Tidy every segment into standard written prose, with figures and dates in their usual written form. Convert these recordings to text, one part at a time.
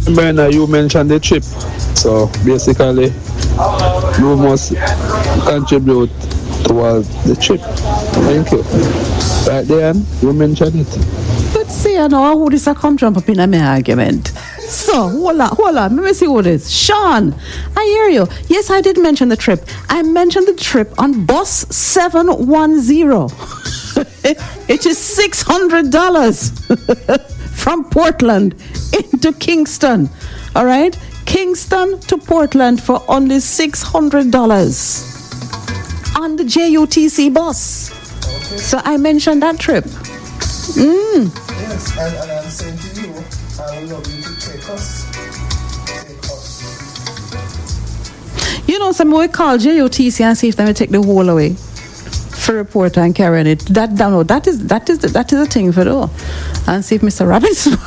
Bernard, you mentioned the trip. So basically, you must contribute towards the trip. Thank you. Right there, you mentioned it. Let's see, I know who this come jump up in my argument. So, hold on. Let me see who it is. Sean, I hear you. Yes, I did mention the trip. I mentioned the trip on bus 710. It is $600 from Portland into Kingston. All right? Kingston to Portland for only $600 on the JUTC bus. Okay. So I mentioned that trip. Yes, and I'm saying to you, I would love you to take us. You know, some we call JUTC and see if they will take the whole away for reporter and carrying it. That is a thing for do. And see if Mr. Robinson.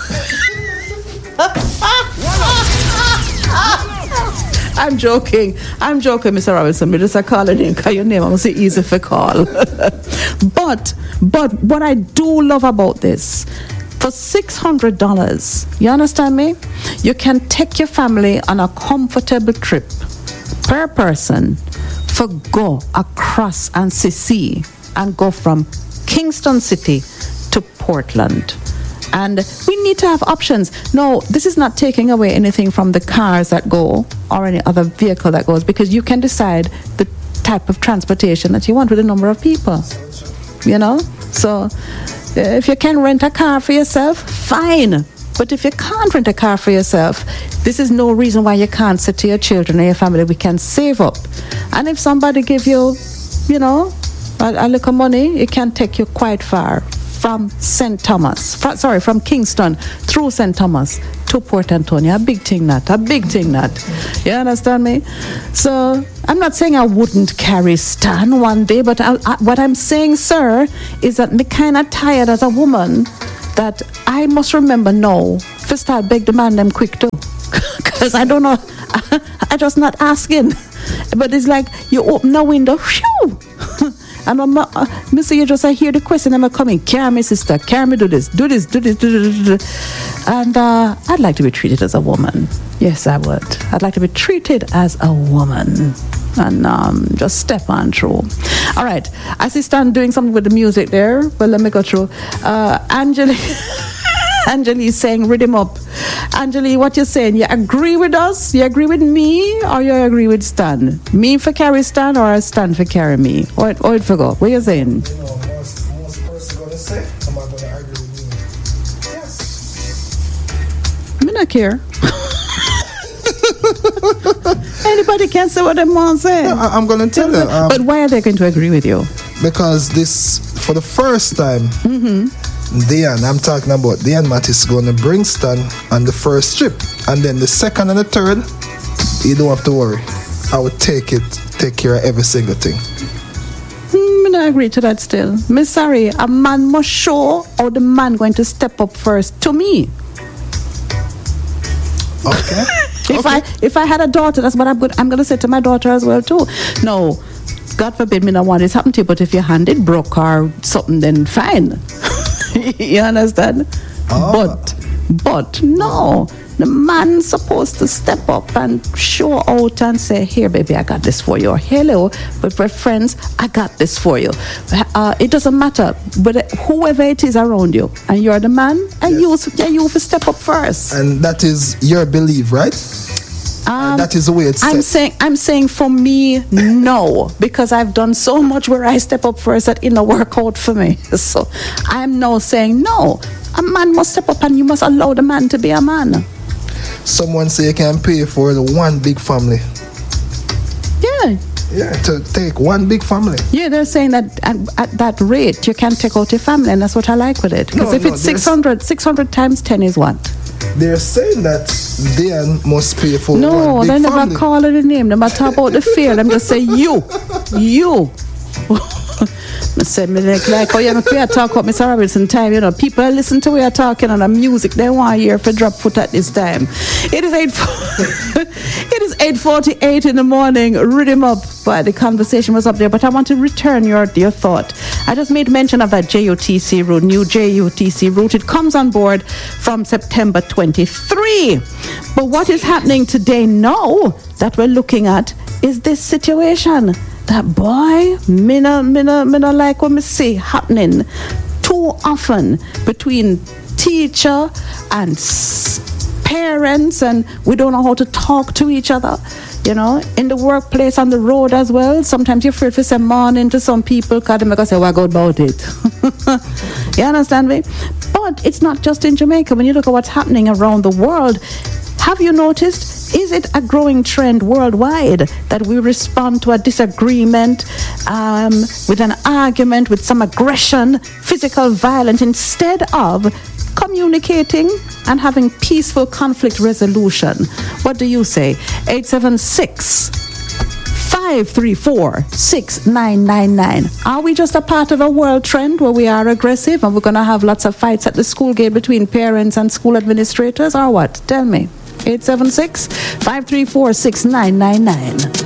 I'm joking, Mr. Robinson. Me just a call name because your name I'm say easy for call. But what I do love about this, for $600, you understand me? You can take your family on a comfortable trip per person for go across and see and go from Kingston City to Portland. And we need to have options. No, this is not taking away anything from the cars that go or any other vehicle that goes, because you can decide the type of transportation that you want with a number of people. You know? So if you can rent a car for yourself, fine. But if you can't rent a car for yourself, this is no reason why you can't say to your children or your family, we can save up. And if somebody give you, a little money, it can take you quite far. From from Kingston through St. Thomas to Port Antonio. A big thing that. You understand me? So I'm not saying I wouldn't carry Stan one day, but what I'm saying, sir, is that me kind of tired as a woman that I must remember now to start beg the man them quick too. Because I don't know, I just not asking. But it's like you open a window, phew! And Mr. You just I hear the question, I'm coming, carry me sister, carry me, do this. And I'd like to be treated as a woman. Yes, I would. I'd like to be treated as a woman. And just step on through. All right, I see Stan doing something with the music there. Well, let me go through. Angeli is saying, read him up. Angeli, what you're saying, you agree with us? You agree with me? Or you agree with Stan? Me for carry Stan or Stan for carry me? Or it for go? What are you saying? Most person going to say, am I going to agree with you? Yes. Me not care. Anybody can say what they want to say. No, I'm going to tell you. But why are they going to agree with you? Because this, for the first time, Diane, I'm talking about Diane Mattis going to bring Stan on the first trip. And then the second and the third, you don't have to worry. I will take care of every single thing. I don't agree to that still. Me sorry, a man must show how the man going to step up first to me. Okay. If I had a daughter, that's what I'm going to say to my daughter as well too. No, God forbid me not want this happen to you, but if your hand it broke or something, then fine. You understand? Oh. But no, the man's supposed to step up and show out and say, here baby, I got this for you, or hello, but for friends, I got this for you. It doesn't matter, but whoever it is around you, and you're the man, and you have to step up first. And that is your belief, right? That is the way it's set. I'm saying for me, no, because I've done so much where I step up first that it don't work out for me. So I'm now saying no. A man must step up, and you must allow the man to be a man. Someone say you can pay for the one big family. Yeah, to take one big family. Yeah, they're saying that at that rate you can take out your family, and that's what I like with it. Because if it's 600 times 10 is what? They're saying that Diane must pay for one big family. No, they never call it a name. They might talk about the fear. Them just say you. I said, like, oh, you know, we are talking about Mr. Robinson time, you know, people listen to we are talking on the music, they want to hear if I drop foot at this time. It is 8:48 in the morning, rhythm up, but the conversation was up there, but I want to return your thought. I just made mention of that JUTC route, new JUTC route. It comes on board from September 23. But what is happening today now that we're looking at is this situation. That boy, me no like what me see happening too often between teacher and parents, and we don't know how to talk to each other. You know, in the workplace, on the road as well. Sometimes you're afraid to say morning to some people because they make us say, what good about it? You understand me? But it's not just in Jamaica. When you look at what's happening around the world, have you noticed, is it a growing trend worldwide that we respond to a disagreement with an argument, with some aggression, physical violence, instead of communicating and having peaceful conflict resolution? What do you say? 876-534-6999. Are we just a part of a world trend where we are aggressive and we're going to have lots of fights at the school gate between parents and school administrators, or what? Tell me. 876-534-6999.